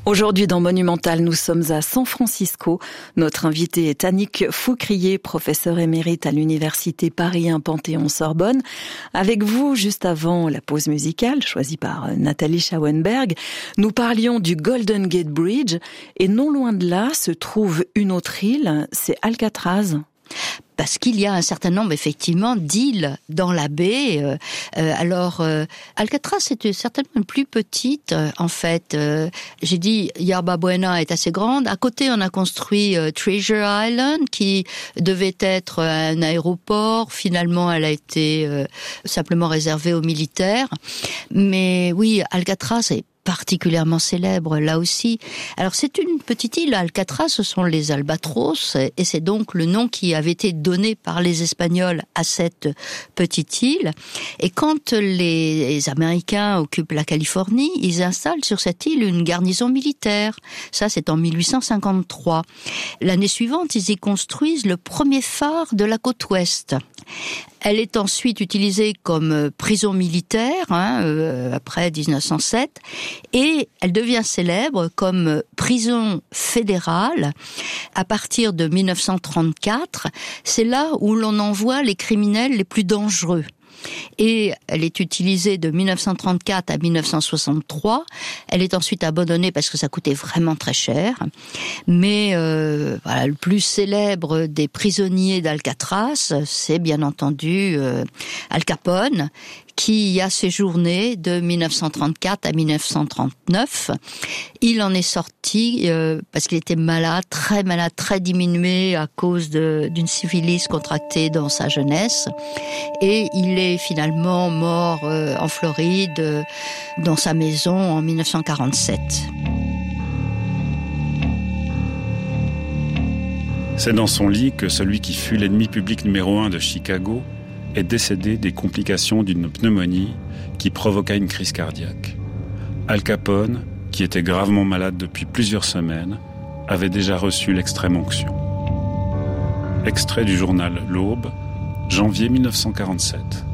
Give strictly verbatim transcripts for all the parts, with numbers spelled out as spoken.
Aujourd'hui dans Monumental, nous sommes à San Francisco. Notre invité est Annick Faucrier, professeur émérite à l'université Paris un Panthéon-Sorbonne. Avec vous, juste avant la pause musicale, choisie par Nathalie Schauenberg, nous parlions du Golden Gate Bridge et non loin de là se trouve une autre île, c'est Alcatraz. Parce qu'il y a un certain nombre, effectivement, d'îles dans la baie. Euh, euh, alors, euh, Alcatraz, c'est certainement plus petite, euh, en fait. Euh, j'ai dit, Yerba Buena est assez grande. À côté, on a construit euh, Treasure Island, qui devait être un aéroport. Finalement, elle a été euh, simplement réservée aux militaires. Mais oui, Alcatraz est particulièrement célèbre là aussi. Alors c'est une petite île, Alcatraz, ce sont les albatros, et c'est donc le nom qui avait été donné par les Espagnols à cette petite île. Et quand les Américains occupent la Californie, ils installent sur cette île une garnison militaire. Ça, c'est en mille huit cent cinquante-trois. L'année suivante, ils y construisent le premier phare de la côte ouest. Elle est ensuite utilisée comme prison militaire, hein, euh, après dix-neuf cent sept, et elle devient célèbre comme prison fédérale à partir de mille neuf cent trente-quatre. C'est là où l'on envoie les criminels les plus dangereux. Et elle est utilisée de mille neuf cent trente-quatre à mille neuf cent soixante-trois. Elle est ensuite abandonnée parce que ça coûtait vraiment très cher. Mais euh, voilà, le plus célèbre des prisonniers d'Alcatraz, c'est bien entendu euh, Al Capone, qui y a séjourné de mille neuf cent trente-quatre à mille neuf cent trente-neuf. Il en est sorti euh, parce qu'il était malade, très malade, très diminué à cause de, d'une syphilis contractée dans sa jeunesse. Et il est finalement mort euh, en Floride, euh, dans sa maison en mille neuf cent quarante-sept. C'est dans son lit que celui qui fut l'ennemi public numéro un de Chicago est décédé des complications d'une pneumonie qui provoqua une crise cardiaque. Al Capone, qui était gravement malade depuis plusieurs semaines, avait déjà reçu l'extrême onction. Extrait du journal L'Aube, janvier mille neuf cent quarante-sept.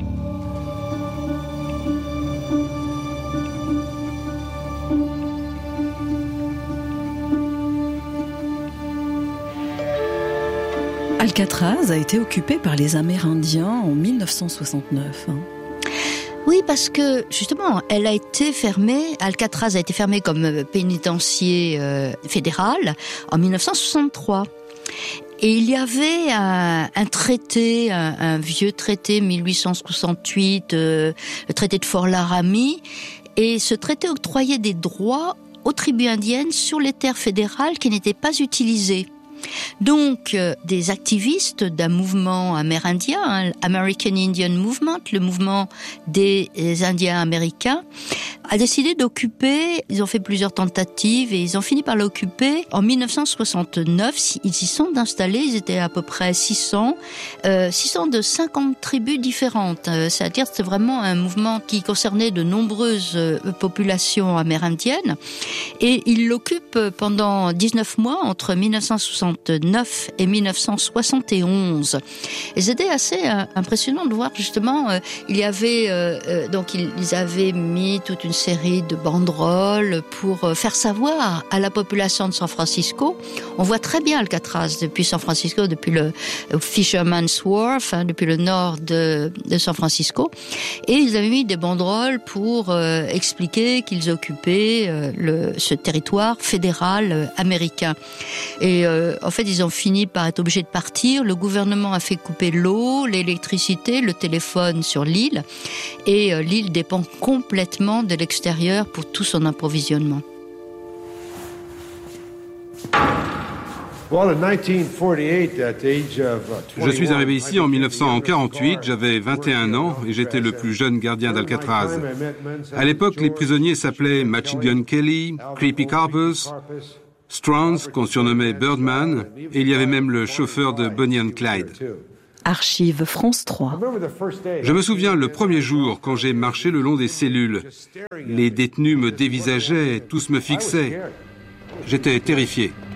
Alcatraz a été occupé par les Amérindiens en mille neuf cent soixante-neuf. Oui, parce que justement, elle a été fermée, Alcatraz a été fermée comme pénitencier euh, fédéral en mille neuf cent soixante-trois. Et il y avait un, un traité, un, un vieux traité mille huit cent soixante-huit, euh, le traité de Fort Laramie, et ce traité octroyait des droits aux tribus indiennes sur les terres fédérales qui n'étaient pas utilisées. Donc, euh, des activistes d'un mouvement amérindien, hein, American Indian Movement, le mouvement des, des Indiens américains, a décidé d'occuper, ils ont fait plusieurs tentatives et ils ont fini par l'occuper en mille neuf cent soixante-neuf. Ils y sont installés, ils étaient à peu près six cents, euh, six cents de cinquante tribus différentes. Euh, c'est-à-dire que c'était vraiment un mouvement qui concernait de nombreuses euh, populations amérindiennes. Et ils l'occupent pendant dix-neuf mois, entre mille neuf cent soixante-neuf et mille neuf cent soixante et onze. Et c'était assez euh, impressionnant de voir justement, euh, il y avait, euh, euh, donc ils, ils avaient mis toute une série de banderoles pour euh, faire savoir à la population de San Francisco. On voit très bien Alcatraz depuis San Francisco, depuis le Fisherman's Wharf, hein, depuis le nord de, de San Francisco. Et ils avaient mis des banderoles pour euh, expliquer qu'ils occupaient euh, le, ce territoire fédéral euh, américain. Et euh, en fait, ils ont fini par être obligés de partir. Le gouvernement a fait couper l'eau, l'électricité, le téléphone sur l'île. Et euh, l'île dépend complètement de l'extérieur pour tout son approvisionnement. Je suis arrivé ici en mille neuf cent quarante-huit, j'avais vingt et un ans et j'étais le plus jeune gardien d'Alcatraz. À l'époque, les prisonniers s'appelaient Machine Gun Kelly, Creepy Carpus, Strauss, qu'on surnommait Birdman, et il y avait même le chauffeur de Bonnie and Clyde. Archives France trois. Je me souviens le premier jour quand j'ai marché le long des cellules. Les détenus me dévisageaient, tous me fixaient. J'étais terrifié.